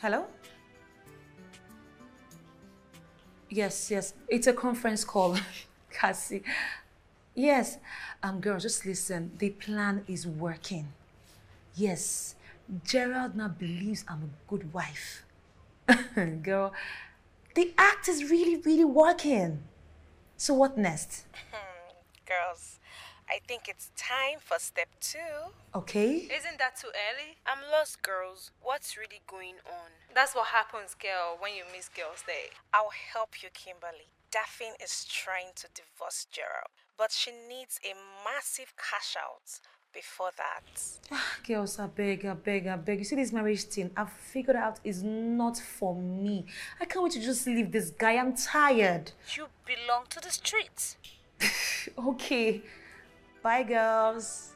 Hello? Yes, it's a conference call. Cassie. Yes, girls, just listen. The plan is working. Yes, Gerald now believes I'm a good wife. Girl, the act is really working. So what next? Girls, I think it's time for step 2. Okay? Isn't that too early? I'm lost, girls. What's really going on? That's what happens, girl, when you miss girls' day. I'll help you, Kimberly. Daphne is trying to divorce Gerald, but she needs a massive cash out before that. Girls, I beg. You see, this marriage thing, I've figured out is not for me. I can't wait to just leave this guy. I'm tired. You belong to the streets. Okay. Bye, girls.